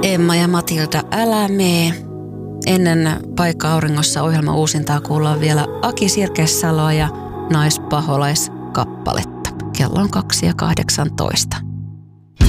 Emma ja Matilda, älä mee. Ennen Paikka auringossa ohjelma uusintaa kuullaan vielä Aki Sirkessaloa ja Naispaholaiskappaletta. Kello on 2:18.